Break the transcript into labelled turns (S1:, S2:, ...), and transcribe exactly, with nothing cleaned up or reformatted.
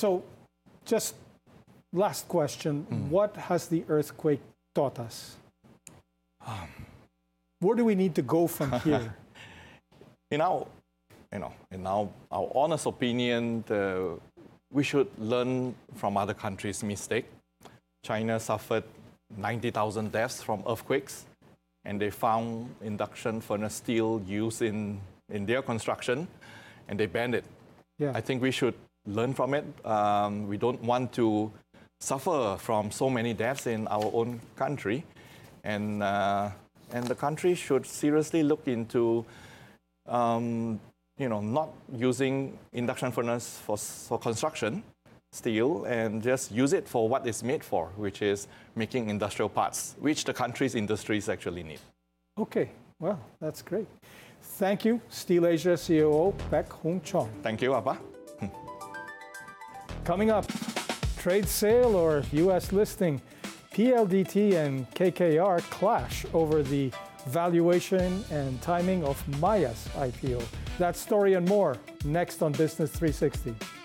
S1: So, just last question. Mm. What has the earthquake taught us? Um, Where do we need to go from here?
S2: in our, you know, in our, our honest opinion, the, we should learn from other countries' mistake. China suffered ninety thousand deaths from earthquakes, and they found induction furnace steel used in, in their construction, and they banned it. Yeah. I think we should learn from it. Um, we don't want to suffer from so many deaths in our own country, and uh, and the country should seriously look into, um, you know, not using induction furnace for, for construction steel, and just use it for what it's made for, which is making industrial parts, which the country's industries actually need.
S1: Okay, well, that's great. Thank you, Steel Asia C O O Pek Hung Chong.
S2: Thank you, Appa.
S1: Coming up, trade sale or U S listing, P L D T and K K R clash over the valuation and timing of Maya's I P O. That story and more next on Business three sixty.